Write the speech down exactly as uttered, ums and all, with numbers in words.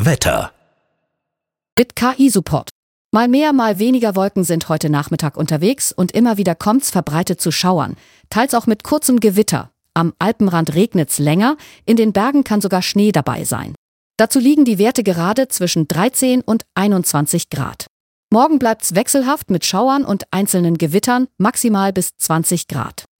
Wetter. Mit K I-Support. Mal mehr, mal weniger Wolken sind heute Nachmittag unterwegs und immer wieder kommt's verbreitet zu Schauern. Teils auch mit kurzem Gewitter. Am Alpenrand regnet's länger, in den Bergen kann sogar Schnee dabei sein. Dazu liegen die Werte gerade zwischen dreizehn und einundzwanzig Grad. Morgen bleibt's wechselhaft mit Schauern und einzelnen Gewittern, maximal bis zwanzig Grad.